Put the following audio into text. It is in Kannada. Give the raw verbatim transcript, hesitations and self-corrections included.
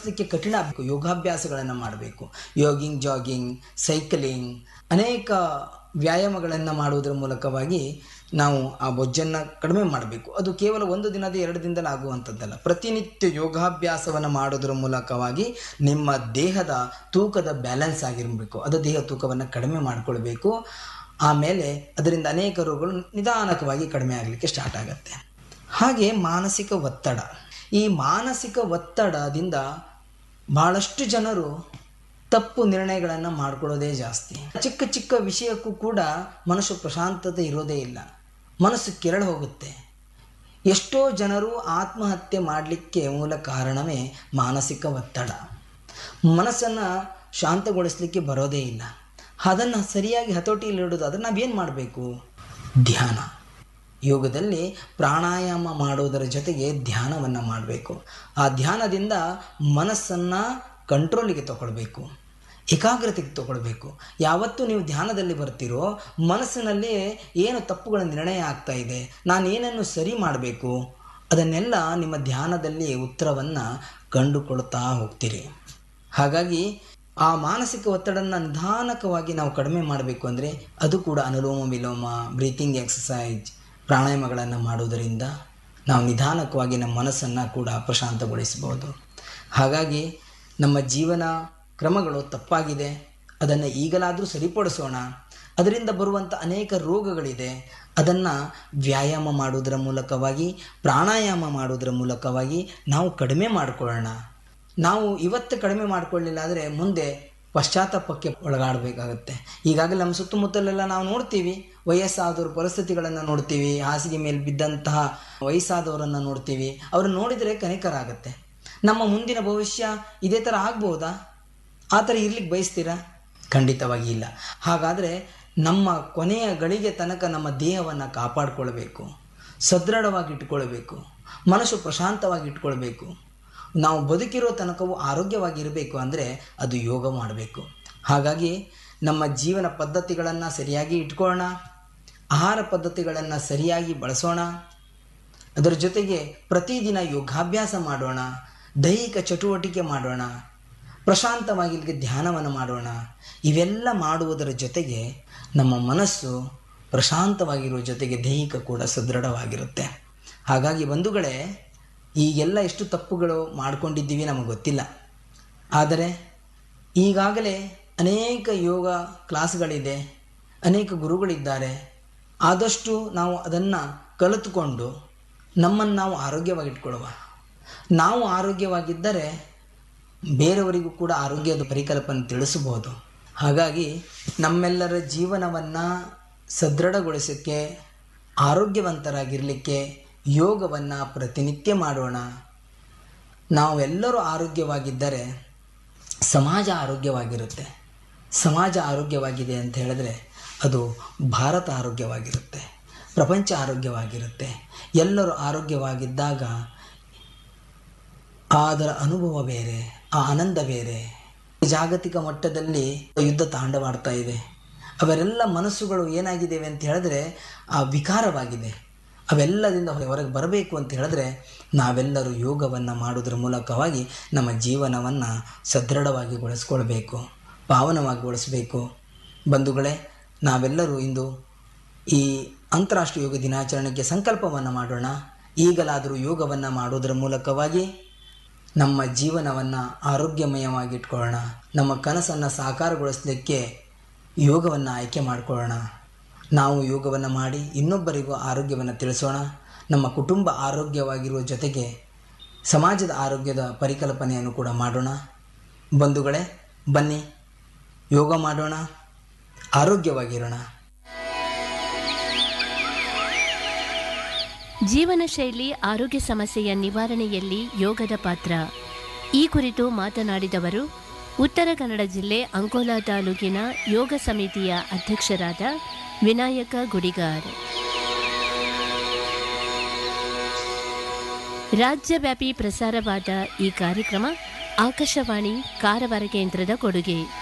ಬಳಸಲಿಕ್ಕೆ ಕಠಿಣ ಆಗಬೇಕು. ಯೋಗಾಭ್ಯಾಸಗಳನ್ನು ಮಾಡಬೇಕು. ಯೋಗಿಂಗ್, ಜಾಗಿಂಗ್, ಸೈಕಲಿಂಗ್, ಅನೇಕ ವ್ಯಾಯಾಮಗಳನ್ನು ಮಾಡುವುದರ ಮೂಲಕವಾಗಿ ನಾವು ಆ ಬೊಜ್ಜನ್ನು ಕಡಿಮೆ ಮಾಡಬೇಕು. ಅದು ಕೇವಲ ಒಂದು ದಿನದ ಎರಡು ದಿನದಲ್ಲಿ ಆಗುವಂಥದ್ದಲ್ಲ. ಪ್ರತಿನಿತ್ಯ ಯೋಗಾಭ್ಯಾಸವನ್ನು ಮಾಡೋದ್ರ ಮೂಲಕವಾಗಿ ನಿಮ್ಮ ದೇಹದ ತೂಕದ ಬ್ಯಾಲೆನ್ಸ್ ಆಗಿರಬೇಕು. ಅದು ದೇಹ ತೂಕವನ್ನು ಕಡಿಮೆ ಮಾಡಿಕೊಳ್ಬೇಕು. ಆಮೇಲೆ ಅದರಿಂದ ಅನೇಕ ರೋಗಗಳು ನಿಧಾನಕವಾಗಿ ಕಡಿಮೆ ಆಗಲಿಕ್ಕೆ ಸ್ಟಾರ್ಟ್ ಆಗುತ್ತೆ. ಹಾಗೆ ಮಾನಸಿಕ ಒತ್ತಡ. ಈ ಮಾನಸಿಕ ಒತ್ತಡದಿಂದ ಭಾಳಷ್ಟು ಜನರು ತಪ್ಪು ನಿರ್ಣಯಗಳನ್ನು ಮಾಡ್ಕೊಳ್ಳೋದೇ ಜಾಸ್ತಿ. ಚಿಕ್ಕ ಚಿಕ್ಕ ವಿಷಯಕ್ಕೂ ಕೂಡ ಮನಸ್ಸು ಪ್ರಶಾಂತತೆ ಇರೋದೇ ಇಲ್ಲ, ಮನಸ್ಸು ಕೆರಳು ಹೋಗುತ್ತೆ. ಎಷ್ಟೋ ಜನರು ಆತ್ಮಹತ್ಯೆ ಮಾಡಲಿಕ್ಕೆ ಮೂಲ ಕಾರಣವೇ ಮಾನಸಿಕ ಒತ್ತಡ. ಮನಸ್ಸನ್ನು ಶಾಂತಗೊಳಿಸಲಿಕ್ಕೆ ಬರೋದೇ ಇಲ್ಲ. ಅದನ್ನು ಸರಿಯಾಗಿ ಹತೋಟಿಯಲ್ಲಿಡೋದು, ಅದನ್ನು ನಾವೇನು ಮಾಡಬೇಕು? ಧ್ಯಾನ. ಯೋಗದಲ್ಲಿ ಪ್ರಾಣಾಯಾಮ ಮಾಡೋದರ ಜೊತೆಗೆ ಧ್ಯಾನವನ್ನು ಮಾಡಬೇಕು. ಆ ಧ್ಯಾನದಿಂದ ಮನಸ್ಸನ್ನು ಕಂಟ್ರೋಲಿಗೆ ತಗೊಳ್ಬೇಕು, ಏಕಾಗ್ರತೆಗೆ ತಗೊಳ್ಬೇಕು. ಯಾವತ್ತೂ ನೀವು ಧ್ಯಾನದಲ್ಲಿ ಬರ್ತೀರೋ ಮನಸ್ಸಿನಲ್ಲಿ ಏನು ತಪ್ಪುಗಳ ನಿರ್ಣಯ ಆಗ್ತಾ ಇದೆ, ನಾನು ಏನನ್ನು ಸರಿ ಮಾಡಬೇಕು, ಅದನ್ನೆಲ್ಲ ನಿಮ್ಮ ಧ್ಯಾನದಲ್ಲಿ ಉತ್ತರವನ್ನು ಕಂಡುಕೊಳ್ತಾ ಹೋಗ್ತೀರಿ. ಹಾಗಾಗಿ ಆ ಮಾನಸಿಕ ಒತ್ತಡವನ್ನು ನಿಧಾನಕವಾಗಿ ನಾವು ಕಡಿಮೆ ಮಾಡಬೇಕು ಅಂದರೆ ಅದು ಕೂಡ ಅನುಲೋಮ ವಿಲೋಮ, ಬ್ರೀತಿಂಗ್ ಎಕ್ಸಸೈಜ್, ಪ್ರಾಣಾಯಾಮಗಳನ್ನು ಮಾಡುವುದರಿಂದ ನಾವು ನಿಧಾನಕವಾಗಿ ನಮ್ಮ ಮನಸ್ಸನ್ನು ಕೂಡ ಪ್ರಶಾಂತಗೊಳಿಸಬಹುದು. ಹಾಗಾಗಿ ನಮ್ಮ ಜೀವನ ಕ್ರಮಗಳು ತಪ್ಪಾಗಿದೆ, ಅದನ್ನು ಈಗಲಾದರೂ ಸರಿಪಡಿಸೋಣ. ಅದರಿಂದ ಬರುವಂಥ ಅನೇಕ ರೋಗಗಳಿದೆ, ಅದನ್ನು ವ್ಯಾಯಾಮ ಮಾಡುವುದರ ಮೂಲಕವಾಗಿ, ಪ್ರಾಣಾಯಾಮ ಮಾಡುವುದರ ಮೂಲಕವಾಗಿ ನಾವು ಕಡಿಮೆ ಮಾಡಿಕೊಳ್ಳೋಣ. ನಾವು ಇವತ್ತು ಕಡಿಮೆ ಮಾಡಿಕೊಳ್ಳಲಿಲ್ಲ ಆದರೆ ಮುಂದೆ ಪಶ್ಚಾತ್ತಾಪಕ್ಕೆ ಒಳಗಾಡಬೇಕಾಗತ್ತೆ. ಈಗಾಗಲೇ ನಮ್ಮ ಸುತ್ತಮುತ್ತಲೆಲ್ಲ ನಾವು ನೋಡ್ತೀವಿ, ವಯಸ್ಸಾದವ್ರ ಪರಿಸ್ಥಿತಿಗಳನ್ನು ನೋಡ್ತೀವಿ, ಹಾಸಿಗೆ ಮೇಲೆ ಬಿದ್ದಂತಹ ವಯಸ್ಸಾದವರನ್ನು ನೋಡ್ತೀವಿ. ಅವ್ರನ್ನ ನೋಡಿದರೆ ಕನಿಕರ ಆಗುತ್ತೆ. ನಮ್ಮ ಮುಂದಿನ ಭವಿಷ್ಯ ಇದೇ ಥರ ಆಗ್ಬೋದಾ? ಆ ಥರ ಇರ್ಲಿಕ್ಕೆ ಬಯಸ್ತೀರಾ? ಖಂಡಿತವಾಗಿ ಇಲ್ಲ. ಹಾಗಾದರೆ ನಮ್ಮ ಕೊನೆಯ ಗಳಿಗೆ ತನಕ ನಮ್ಮ ದೇಹವನ್ನು ಕಾಪಾಡಿಕೊಳ್ಬೇಕು, ಸದೃಢವಾಗಿ ಇಟ್ಕೊಳ್ಬೇಕು, ಮನಸ್ಸು ಪ್ರಶಾಂತವಾಗಿ ಇಟ್ಕೊಳ್ಬೇಕು. ನಾವು ಬದುಕಿರೋ ತನಕವೂ ಆರೋಗ್ಯವಾಗಿರಬೇಕು ಅಂದರೆ ಅದು ಯೋಗ ಮಾಡಬೇಕು. ಹಾಗಾಗಿ ನಮ್ಮ ಜೀವನ ಪದ್ಧತಿಗಳನ್ನು ಸರಿಯಾಗಿ ಇಟ್ಕೊಳ್ಳೋಣ, ಆಹಾರ ಪದ್ಧತಿಗಳನ್ನು ಸರಿಯಾಗಿ ಬಳಸೋಣ. ಅದರ ಜೊತೆಗೆ ಪ್ರತಿದಿನ ಯೋಗಾಭ್ಯಾಸ ಮಾಡೋಣ, ದೈಹಿಕ ಚಟುವಟಿಕೆ ಮಾಡೋಣ, ಪ್ರಶಾಂತವಾಗಿ ಧ್ಯಾನವನ್ನು ಮಾಡೋಣ. ಇವೆಲ್ಲ ಮಾಡುವುದರ ಜೊತೆಗೆ ನಮ್ಮ ಮನಸ್ಸು ಪ್ರಶಾಂತವಾಗಿರುವ ಜೊತೆಗೆ ದೈಹಿಕ ಕೂಡ ಸದೃಢವಾಗಿರುತ್ತೆ. ಹಾಗಾಗಿ ಬಂಧುಗಳೇ, ಈಗೆಲ್ಲ ಎಷ್ಟು ತಪ್ಪುಗಳು ಮಾಡ್ಕೊಂಡಿದ್ದೀವಿ ನಮಗೆ ಗೊತ್ತಿಲ್ಲ. ಆದರೆ ಈಗಾಗಲೇ ಅನೇಕ ಯೋಗ ಕ್ಲಾಸ್ಗಳಿದೆ, ಅನೇಕ ಗುರುಗಳಿದ್ದಾರೆ. ಆದಷ್ಟು ನಾವು ಅದನ್ನು ಕಲಿತುಕೊಂಡು ನಮ್ಮನ್ನು ನಾವು ಆರೋಗ್ಯವಾಗಿಟ್ಕೊಳ್ಳುವ. ನಾವು ಆರೋಗ್ಯವಾಗಿದ್ದರೆ ಬೇರೆಯವರಿಗೂ ಕೂಡ ಆರೋಗ್ಯದ ಪರಿಕಲ್ಪನೆ ತಿಳಿಸಬಹುದು. ಹಾಗಾಗಿ ನಮ್ಮೆಲ್ಲರ ಜೀವನವನ್ನು ಸದೃಢಗೊಳಿಸೋಕ್ಕೆ, ಆರೋಗ್ಯವಂತರಾಗಿರಲಿಕ್ಕೆ ಯೋಗವನ್ನು ಪ್ರತಿನಿತ್ಯ ಮಾಡೋಣ. ನಾವೆಲ್ಲರೂ ಆರೋಗ್ಯವಾಗಿದ್ದರೆ ಸಮಾಜ ಆರೋಗ್ಯವಾಗಿರುತ್ತೆ. ಸಮಾಜ ಆರೋಗ್ಯವಾಗಿದೆ ಅಂತ ಹೇಳಿದ್ರೆ ಅದು ಭಾರತ ಆರೋಗ್ಯವಾಗಿರುತ್ತೆ, ಪ್ರಪಂಚ ಆರೋಗ್ಯವಾಗಿರುತ್ತೆ. ಎಲ್ಲರೂ ಆರೋಗ್ಯವಾಗಿದ್ದಾಗ ಅದರ ಅನುಭವ ಬೇರೆ, ಆ ಆನಂದ ಬೇರೆ. ಜಾಗತಿಕ ಮಟ್ಟದಲ್ಲಿ ಯುದ್ಧ ತಾಂಡವಾಡ್ತಾ ಇದೆ. ಅವರೆಲ್ಲ ಮನಸ್ಸುಗಳು ಏನಾಗಿದ್ದೇವೆ ಅಂತ ಹೇಳಿದ್ರೆ ಆ ವಿಕಾರವಾಗಿದೆ. ಅವೆಲ್ಲದಿಂದ ಹೊರಗೆ ಬರಬೇಕು ಅಂತ ಹೇಳಿದ್ರೆ ನಾವೆಲ್ಲರೂ ಯೋಗವನ್ನು ಮಾಡೋದ್ರ ಮೂಲಕವಾಗಿ ನಮ್ಮ ಜೀವನವನ್ನು ಸದೃಢವಾಗಿ ಗೊಳಿಸ್ಕೊಳ್ಬೇಕು, ಪಾವನವಾಗಿಗೊಳಿಸಬೇಕು. ಬಂಧುಗಳೇ, ನಾವೆಲ್ಲರೂ ಇಂದು ಈ ಅಂತಾರಾಷ್ಟ್ರೀಯ ಯೋಗ ದಿನಾಚರಣೆಗೆ ಸಂಕಲ್ಪವನ್ನು ಮಾಡೋಣ. ಈಗಲಾದರೂ ಯೋಗವನ್ನು ಮಾಡೋದರ ಮೂಲಕವಾಗಿ ನಮ್ಮ ಜೀವನವನ್ನು ಆರೋಗ್ಯಮಯವಾಗಿಟ್ಕೊಳ್ಳೋಣ. ನಮ್ಮ ಕನಸನ್ನು ಸಾಕಾರಗೊಳಿಸಲಿಕ್ಕೆ ಯೋಗವನ್ನು ಆಯ್ಕೆ ಮಾಡಿಕೊಳ್ಳೋಣ. ನಾವು ಯೋಗವನ್ನು ಮಾಡಿ ಇನ್ನೊಬ್ಬರಿಗೂ ಆರೋಗ್ಯವನ್ನು ತಿಳಿಸೋಣ. ನಮ್ಮ ಕುಟುಂಬ ಆರೋಗ್ಯವಾಗಿರುವ ಜೊತೆಗೆ ಸಮಾಜದ ಆರೋಗ್ಯದ ಪರಿಕಲ್ಪನೆಯನ್ನು ಕೂಡ ಮಾಡೋಣ. ಬಂಧುಗಳೇ, ಬನ್ನಿ ಯೋಗ ಮಾಡೋಣ, ಆರೋಗ್ಯವಾಗಿರೋಣ. ಜೀವನ ಶೈಲಿ ಆರೋಗ್ಯ ಸಮಸ್ಯೆಯ ನಿವಾರಣೆಯಲ್ಲಿ ಯೋಗದ ಪಾತ್ರ, ಈ ಕುರಿತು ಮಾತನಾಡಿದವರು ಉತ್ತರ ಕನ್ನಡ ಜಿಲ್ಲೆ ಅಂಕೋಲಾ ತಾಲೂಕಿನ ಯೋಗ ಸಮಿತಿಯ ಅಧ್ಯಕ್ಷರಾದ ವಿನಾಯಕ ಗುಡಿಗಾರ್. ರಾಜ್ಯವ್ಯಾಪಿ ಪ್ರಸಾರವಾದ ಈ ಕಾರ್ಯಕ್ರಮ ಆಕಾಶವಾಣಿ ಕಾರವಾರ ಕೇಂದ್ರದ ಕೊಡುಗೆ.